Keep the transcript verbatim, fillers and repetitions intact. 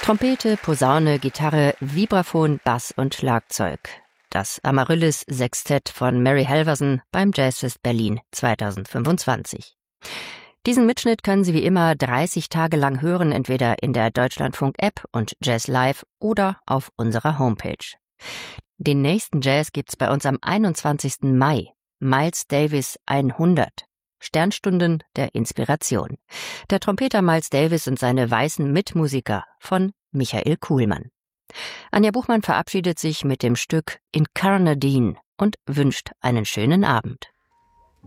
Trompete, Posaune, Gitarre, Vibraphon, Bass und Schlagzeug. Das Amaryllis-Sextett von Mary Halvorsen beim Jazzfest Berlin zweitausendfünfundzwanzig. Diesen Mitschnitt können Sie wie immer dreißig Tage lang hören, entweder in der Deutschlandfunk-App und Jazz Live oder auf unserer Homepage. Den nächsten Jazz gibt's bei uns am einundzwanzigsten Mai. Miles Davis hundert. Sternstunden der Inspiration. Der Trompeter Miles Davis und seine weißen Mitmusiker von Michael Kuhlmann. Anja Buchmann verabschiedet sich mit dem Stück Incarnadine und wünscht einen schönen Abend.